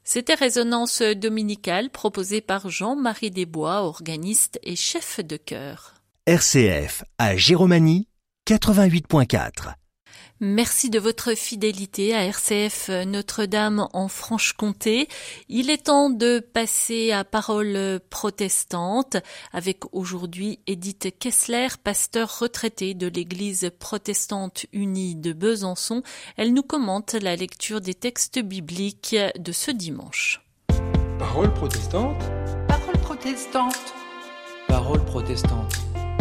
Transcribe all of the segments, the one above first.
C'était Résonance dominicale proposée par Jean-Marie Desbois, organiste et chef de chœur. RCF à Giromagny, 88.4. Merci de votre fidélité à RCF Notre-Dame en Franche-Comté. Il est temps de passer à Parole protestante avec aujourd'hui Edith Kessler, pasteur retraité de l'Église protestante unie de Besançon. Elle nous commente la lecture des textes bibliques de ce dimanche. Parole protestante. Parole protestante. Parole protestante.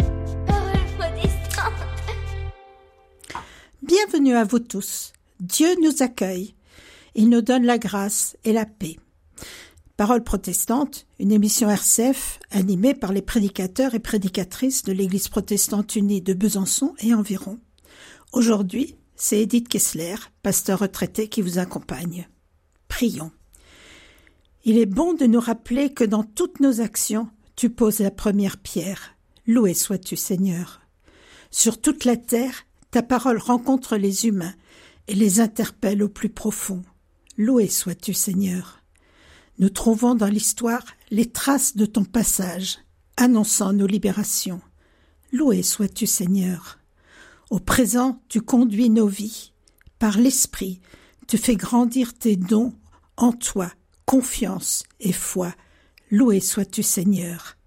Bienvenue à vous tous. Dieu nous accueille. Il nous donne la grâce et la paix. Parole protestante, une émission RCF animée par les prédicateurs et prédicatrices de l'Église protestante unie de Besançon et environ. Aujourd'hui, c'est Edith Kessler, pasteur retraité, qui vous accompagne. Prions. Il est bon de nous rappeler que dans toutes nos actions, tu poses la première pierre. Loué sois-tu, Seigneur. Sur toute la terre, ta parole rencontre les humains et les interpelle au plus profond. Loué sois-tu, Seigneur. Nous trouvons dans l'histoire les traces de ton passage, annonçant nos libérations. Loué sois-tu, Seigneur. Au présent, tu conduis nos vies. Par l'Esprit, tu fais grandir tes dons en toi, confiance et foi. Loué sois-tu, Seigneur.